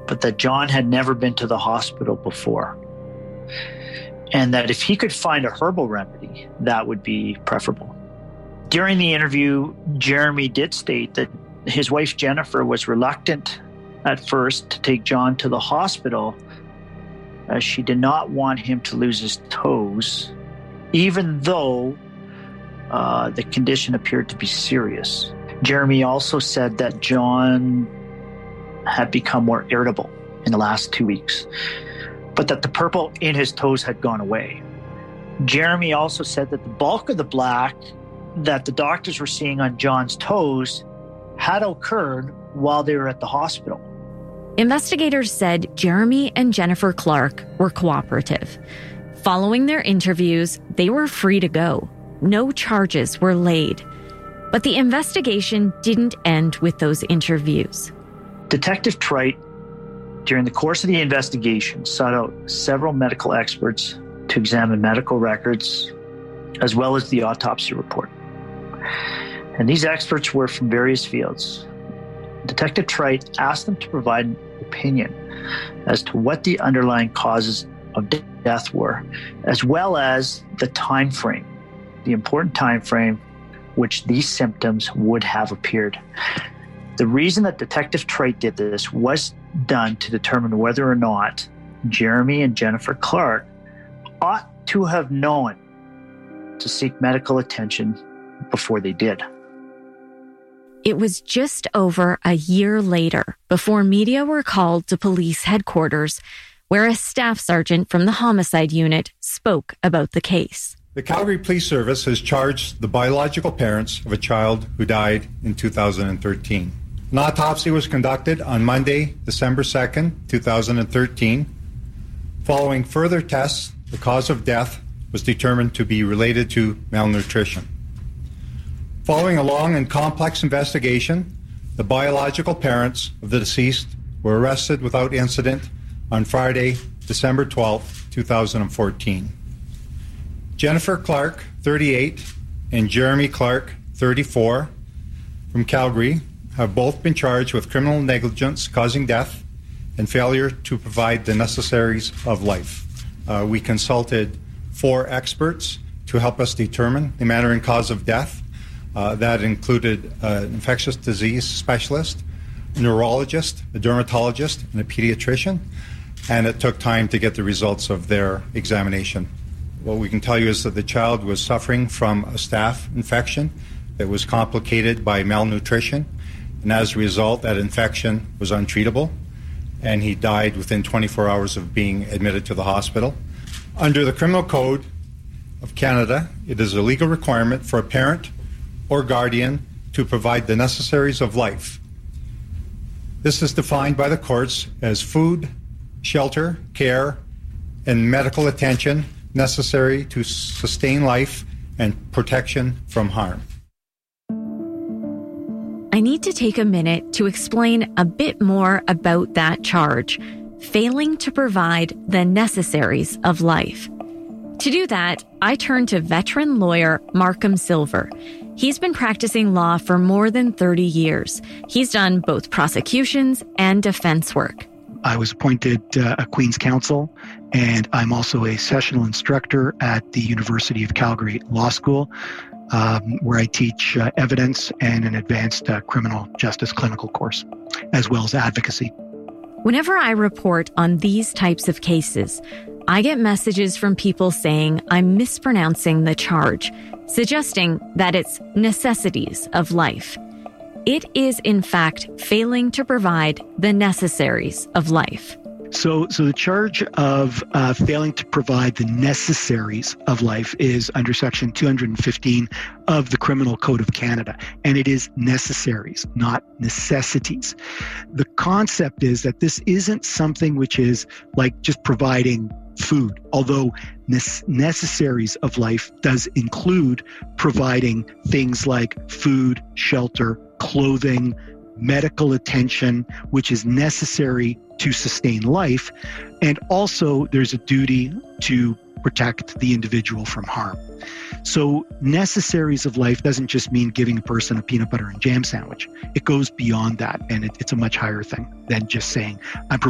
but that John had never been to the hospital before. And that if he could find a herbal remedy, that would be preferable. During the interview, Jeremy did state that his wife Jennifer was reluctant at first to take John to the hospital, as she did not want him to lose his toes, even though the condition appeared to be serious. Jeremy also said that John had become more irritable in the last 2 weeks, but that the purple in his toes had gone away. Jeremy also said that the bulk of the black that the doctors were seeing on John's toes had occurred while they were at the hospital. Investigators said Jeremy and Jennifer Clark were cooperative. Following their interviews, they were free to go. No charges were laid. But the investigation didn't end with those interviews. Detective Trite, during the course of the investigation, sought out several medical experts to examine medical records, as well as the autopsy report. And these experts were from various fields. Detective Trite asked them to provide an opinion as to what the underlying causes of death were, as well as the time frame, the important time frame which these symptoms would have appeared. The reason that Detective Trite did this was done to determine whether or not Jeremy and Jennifer Clark ought to have known to seek medical attention before they did. It was just over a year later before media were called to police headquarters, where a staff sergeant from the homicide unit spoke about the case. The Calgary Police Service has charged the biological parents of a child who died in 2013. An autopsy was conducted on Monday, December 2nd, 2013. Following further tests, the cause of death was determined to be related to malnutrition. Following a long and complex investigation, the biological parents of the deceased were arrested without incident on Friday, December 12, 2014. Jennifer Clark, 38, and Jeremy Clark, 34, from Calgary, have both been charged with criminal negligence causing death and failure to provide the necessaries of life. We consulted 4 experts to help us determine the manner and cause of death. That included an infectious disease specialist, a neurologist, a dermatologist, and a pediatrician, and it took time to get the results of their examination. What we can tell you is that the child was suffering from a staph infection that was complicated by malnutrition, and as a result, that infection was untreatable, and he died within 24 hours of being admitted to the hospital. Under the Criminal Code of Canada, it is a legal requirement for a parent or guardian to provide the necessaries of life. This is defined by the courts as food, shelter, care, and medical attention necessary to sustain life and protection from harm. I need to take a minute to explain a bit more about that charge, failing to provide the necessaries of life. To do that, I turn to veteran lawyer Markham Silver. He's been practicing law for more than 30 years. He's done both prosecutions and defense work. I was appointed a Queen's Counsel, and I'm also a sessional instructor at the University of Calgary Law School, where I teach evidence and an advanced criminal justice clinical course, as well as advocacy. Whenever I report on these types of cases, I get messages from people saying I'm mispronouncing the charge, suggesting that it's necessities of life. It is, in fact, failing to provide the necessaries of life. So the charge of failing to provide the necessaries of life is under Section 215 of the Criminal Code of Canada, and it is necessaries, not necessities. The concept is that this isn't something which is like just providing food, although necessaries of life does include providing things like food, shelter, clothing, medical attention, which is necessary to sustain life. And also there's a duty to protect the individual from harm. So necessaries of life doesn't just mean giving a person a peanut butter and jam sandwich. It goes beyond that, and it's a much higher thing than just saying, I'm